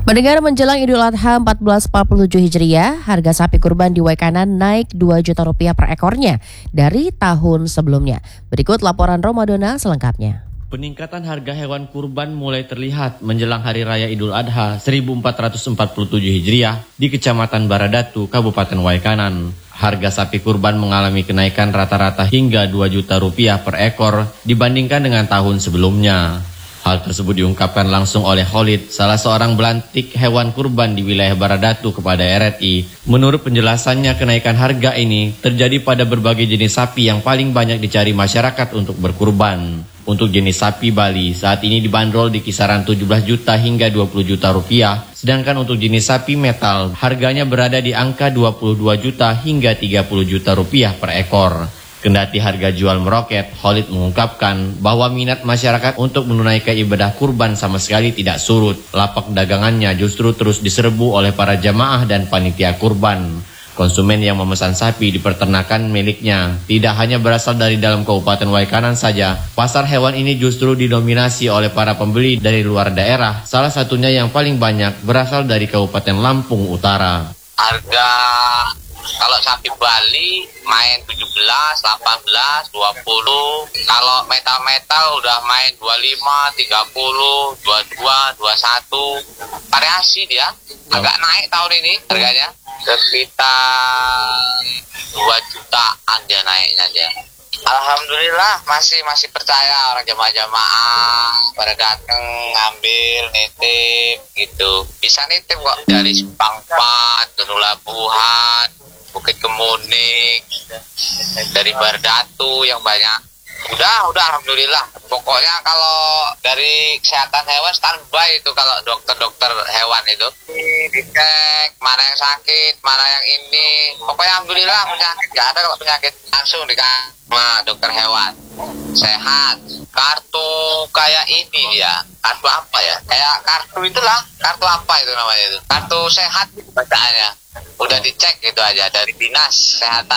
Mendengar menjelang Idul Adha 1447 Hijriah, harga sapi kurban di Waikanan naik Rp2 juta per ekornya dari tahun sebelumnya. Berikut laporan Romadona selengkapnya. Peningkatan harga hewan kurban mulai terlihat menjelang Hari Raya Idul Adha 1447 Hijriah di Kecamatan Baradatu, Kabupaten Waikanan. Harga sapi kurban mengalami kenaikan rata-rata hingga Rp2 juta per ekor dibandingkan dengan tahun sebelumnya. Hal tersebut diungkapkan langsung oleh Khalid, salah seorang belantik hewan kurban di wilayah Baradatu kepada RRI. Menurut penjelasannya, kenaikan harga ini terjadi pada berbagai jenis sapi yang paling banyak dicari masyarakat untuk berkurban. Untuk jenis sapi Bali, saat ini dibanderol di kisaran 17 juta hingga 20 juta rupiah. Sedangkan untuk jenis sapi metal, harganya berada di angka 22 juta hingga 30 juta rupiah per ekor. Kendati harga jual meroket, Khalid mengungkapkan bahwa minat masyarakat untuk menunaikan ibadah kurban sama sekali tidak surut. Lapak dagangannya justru terus diserbu oleh para jamaah dan panitia kurban. Konsumen yang memesan sapi di peternakan miliknya tidak hanya berasal dari dalam Kabupaten Waikanan saja. Pasar hewan ini justru didominasi oleh para pembeli dari luar daerah. Salah satunya yang paling banyak berasal dari Kabupaten Lampung Utara. Harga kalau sapi Bali main 17, 18, 20. Kalau metal-metal udah main 25, 30, 22, 21. Variasi dia. Agak naik tahun ini harganya. Sekitar 2 jutaan dia naiknya dia. Alhamdulillah masih percaya orang jamaah-jamaah pada datang ngambil nitip gitu. Bisa nitip kok dari Simpang 4, Labuhan, Bukit Kemuning, dari Baradatu yang banyak. Udah alhamdulillah. Pokoknya kalau dari kesehatan hewan standby itu, kalau dokter hewan itu dicek mana yang sakit, mana yang ini. Pokoknya alhamdulillah penyakit nggak ada. Kalau penyakit langsung dikasih sama dokter hewan. Sehat. Kartu kayak ini dia. Kartu apa ya? Kayak kartu itulah. Kartu apa itu namanya itu? Kartu sehat bacaannya. Udah dicek gitu aja dari dinas kesehatan.